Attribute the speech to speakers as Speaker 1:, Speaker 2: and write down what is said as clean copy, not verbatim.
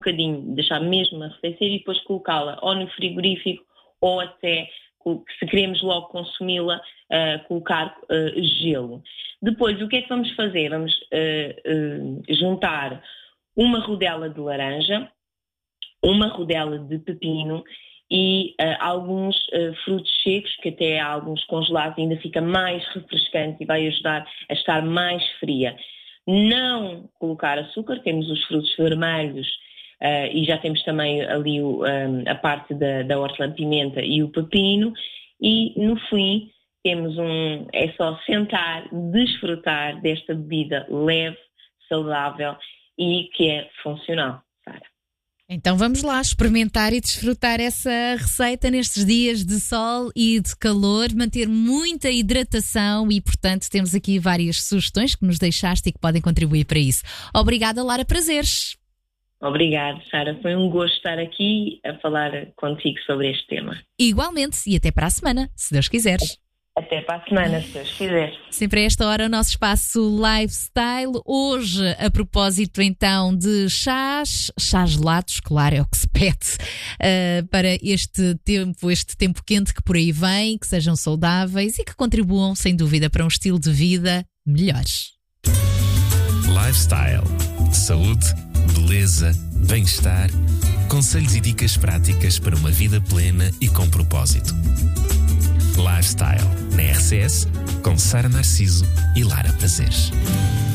Speaker 1: bocadinho, deixar mesmo arrefecer e depois colocá-la ou no frigorífico ou até, se queremos logo consumi-la, colocar gelo. Depois, o que é que vamos fazer? Vamos juntar uma rodela de laranja, uma rodela de pepino e alguns frutos secos, que até alguns congelados ainda fica mais refrescante e vai ajudar a estar mais fria. Não colocar açúcar, temos os frutos vermelhos e já temos também ali a parte da hortelã-pimenta e o pepino, e no fim temos é só sentar, desfrutar desta bebida leve, saudável e que é funcional, Sara.
Speaker 2: Então vamos lá experimentar e desfrutar essa receita nestes dias de sol e de calor, manter muita hidratação e, portanto, temos aqui várias sugestões que nos deixaste e que podem contribuir para isso. Obrigada, Lara Prazeres.
Speaker 1: Obrigada, Sara. Foi um gosto estar aqui a falar contigo sobre este tema.
Speaker 2: Igualmente, e até para a semana, se Deus quiseres.
Speaker 1: Até para a semana, se Deus quiser.
Speaker 2: Sempre a esta hora o nosso espaço Lifestyle. Hoje, a propósito então de chás gelados, claro, é o que se pede para este tempo quente que por aí vem, que sejam saudáveis e que contribuam, sem dúvida, para um estilo de vida melhor.
Speaker 3: Lifestyle. Saúde, beleza, bem-estar, conselhos e dicas práticas para uma vida plena e com propósito. Lifestyle, na RCS, com Sara Narciso e Lara Prazeres.